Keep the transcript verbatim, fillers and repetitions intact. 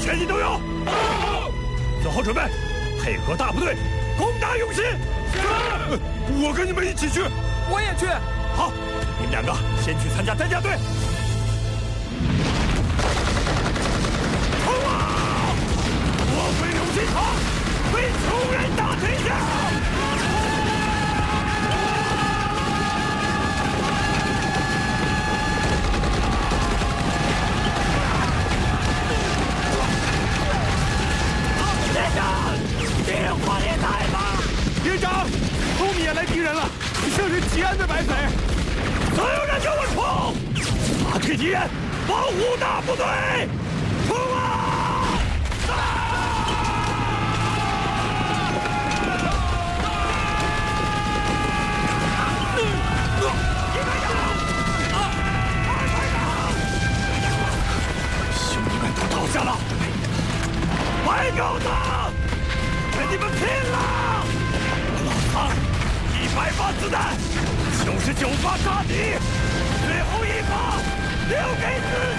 全体都有。做好准备，配合大部队攻打永新。是，我跟你们一起去。 我也去。 好，你们两个先去参加担架队。冲啊！我为永新堂，为穷人打天下。 连长，敌人火力太猛！ 连长，后面也来敌人了，像是吉安的白匪。 所有人给我冲！打退敌人，保护大部队！冲啊！啊！一个人！啊！二个人！兄弟们都倒下了！ 白狗子，跟你们拼了！老唐，一百发子弹，九十九发杀敌，最后一发留给自己。